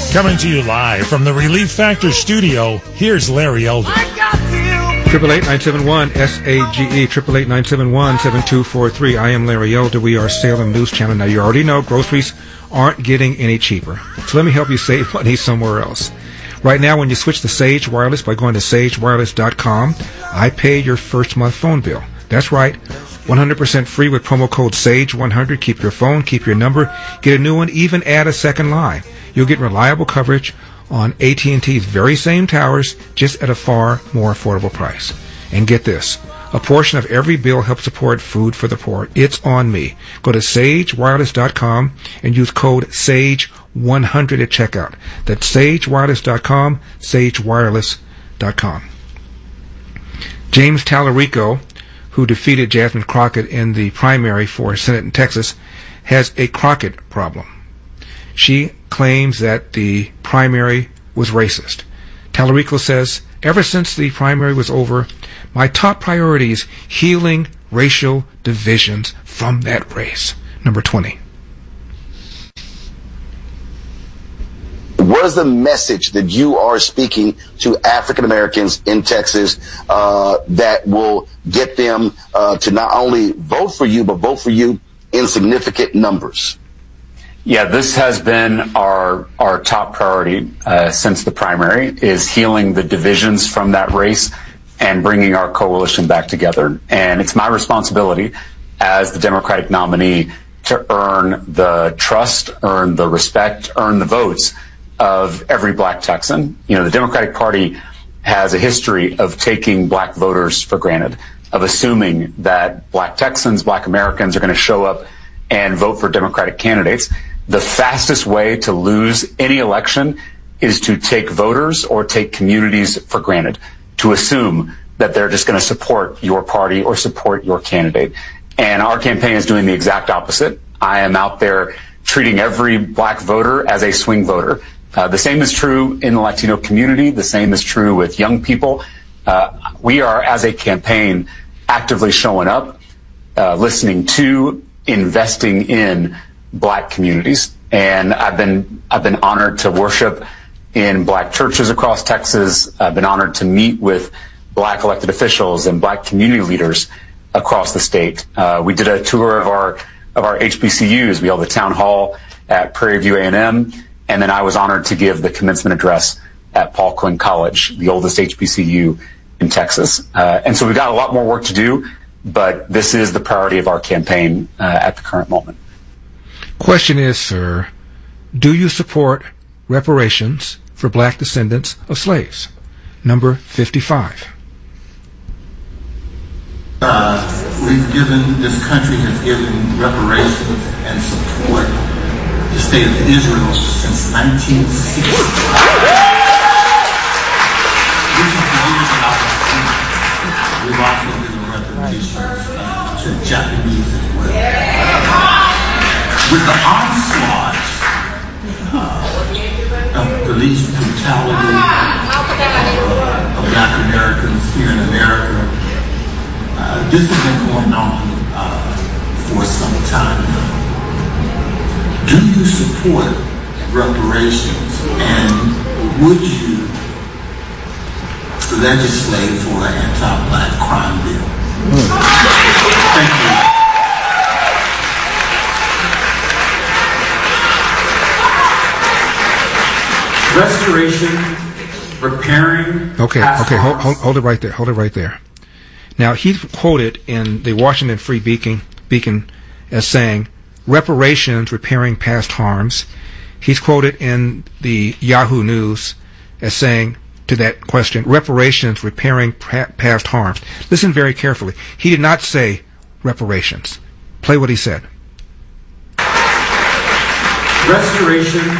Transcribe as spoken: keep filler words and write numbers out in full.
Coming to you live from the Relief Factor studio, here's Larry Elder. Triple eight nine seven one S A G E triple eight nine seven one seven two four three. I am Larry Elder. We are Salem News Channel. Now you already know groceries aren't getting any cheaper, so let me help you save money somewhere else. Right now, when you switch to Sage Wireless by going to sage wireless dot com, I pay your first month phone bill. That's right, one hundred percent free with promo code sage one hundred. Keep your phone, keep your number, get a new one, even add a second line. You'll get reliable coverage on A T and T's very same towers, just at a far more affordable price. And get this, a portion of every bill helps support Food for the Poor. It's on me. Go to sage wireless dot com and use code sage one hundred at checkout. That's sage wireless dot com, sage wireless dot com. James Tallarico, who defeated Jasmine Crockett in the primary for Senate in Texas, has a Crockett problem. She claims that the primary was racist. Tallarico says, ever since the primary was over, my top priority is healing racial divisions from that race. Number twenty. What is the message that you are speaking to African Americans in Texas uh, that will get them uh, to not only vote for you, but vote for you in significant numbers? Yeah, this has been our our top priority uh, since the primary, is healing the divisions from that race and bringing our coalition back together. And it's my responsibility as the Democratic nominee to earn the trust, earn the respect, earn the votes of every black Texan. You know, the Democratic Party has a history of taking black voters for granted, of assuming that black Texans, black Americans are going to show up and vote for Democratic candidates. The fastest way to lose any election is to take voters or take communities for granted, to assume that they're just going to support your party or support your candidate. And our campaign is doing the exact opposite. I am out there treating every black voter as a swing voter. Uh, the same is true in the Latino community. The same is true with young people. Uh, we are, as a campaign, actively showing up, uh, listening to, investing in black communities. And I've been I've been honored to worship in black churches across Texas. I've been honored to meet with black elected officials and black community leaders across the state. Uh, we did a tour of our of our H B C Us. We held a town hall at Prairie View A and M, and then I was honored to give the commencement address at Paul Quinn College, the oldest H B C U in Texas. Uh, and so we've got a lot more work to do, but this is the priority of our campaign uh, at the current moment. Question is, sir, do you support reparations for black descendants of slaves? Number fifty-five. Uh, we've given, this country has given reparations and support to the state of Israel since nineteen sixty. We've also given reparations uh, to Japanese as well. With the onslaught uh, of police brutality uh, of black Americans here in America, uh, this has been going on uh, for some time now. Do you support reparations, and would you legislate for an anti-black crime bill? Thank you. Restoration, repairing. Okay, okay, hold, hold, hold it right there. Hold it right there. Now, he's quoted in the Washington Free Beacon, Beacon as saying, reparations, repairing past harms. He's quoted in the Yahoo News as saying, to that question, reparations, repairing pa- past harms. Listen very carefully. He did not say reparations. Play what he said. Restoration,